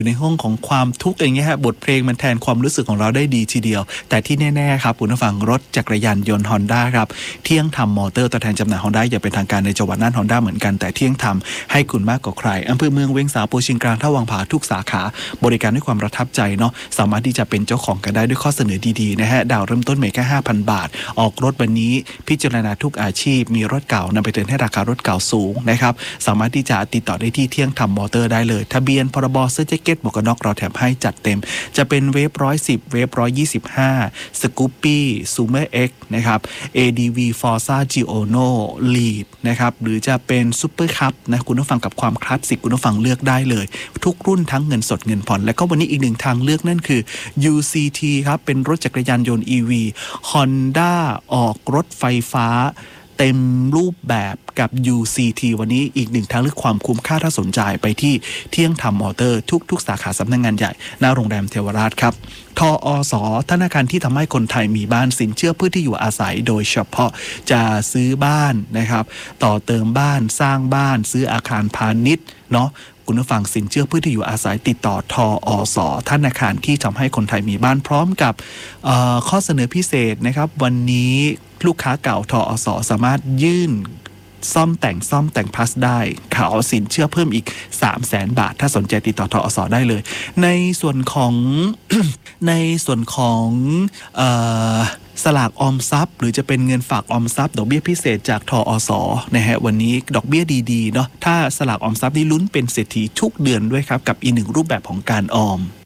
อยู่ในห้องของความทุกข์อย่างเงี้ยฮะบทเพลงมันแทนความรู้สึกของเราได้ดีทีเดียวแต่ที่แน่ๆครับคุณผู้ฟังรถจักรยานยนต์ Honda ครับเที่ยงธรรมมอเตอร์ตัวแทนจำหน่าย Honda อย่างเป็นทางการในจังหวัดน่าน Honda เหมือนกันแต่เที่ยงธรรมให้คุณมากกว่าใครอำเภอเมืองเวียงสาโปชิงกลางท่าวังผาทุกสาขาบริการด้วยความประทับใจเนาะสามารถที่จะเป็นเจ้าของกันได้ด้วยข้อเสนอดีๆนะฮะดาวเริ่มต้นเพียงแค่ 5,000 บาทออกรถวันนี้พิจารณาทุกอาชีพมีรถเก่านำไปเทิร์นให้ราคารถเก่าสูงนะครับสามารถที่จะติดต่อได้ที่เที่ยงธรรมมอเตอร์ได้เลยทะเบียนพรบเสื้อแจ็คเก็ตหมวกกันน็อกเราแถมให้จัดเต็มจะเป็นเวฟ110เวฟ125สกูปปี้ซูเมอร์เอ็กนะครับ ADV Forza Giono Lead นะครับหรือจะเป็นซูเปอร์คัพนะคุณผู้ฟังกับความคลาสสิกคุณผู้ฟังเลือกได้เลยทุกรุ่นทั้งเงินสดเงินผ่อนและก็วันนี้อีกหนึ่งทางเลือกนั่นคือ UCT ครับเป็นรถจักรยานยนต์ EV Honda ออกรถไฟฟ้าเต็มรูปแบบกับ UCT วันนี้อีกหนึ่งทางเลือกความคุ้มค่าถ้าสนใจไปที่เที่ยงธรรมมอเตอร์ทุกสาขาสำนักงานใหญ่หน้าโรงแรมเทวราชครับทอสธนาคารที่ทำให้คนไทยมีบ้านสินเชื่อเพื่อที่อยู่อาศัยโดยเฉพาะจะซื้อบ้านนะครับต่อเติมบ้านสร้างบ้านซื้ออาคารพาณิชย์เนาะคุณผู้ฟังสินเชื่อเพื่อที่อยู่อาศัยติดต่อทอสธนาคารที่ทำให้คนไทยมีบ้านพร้อมกับข้อเสนอพิเศษนะครับวันนี้ลูกค้าเก่าทอสสามารถยื่นซ่อมแต่งพลัสได้ขอสินเชื่อเพิ่มอีก 300,000 บาทถ้าสนใจติดต่อทอสได้เลยในส่วนของ สลากออมทรัพย์หรือจะเป็นเงินฝากออมทรัพย์ดอกเบี้ยพิเศษจากทอสนะฮะวันนี้ดอกเบี้ยดีๆเนาะถ้าสลากออมทรัพย์นี่ลุ้นเป็นเศรษฐีทุกเดือนด้วยครับกับอีกหนึ่งรูปแบบของการออม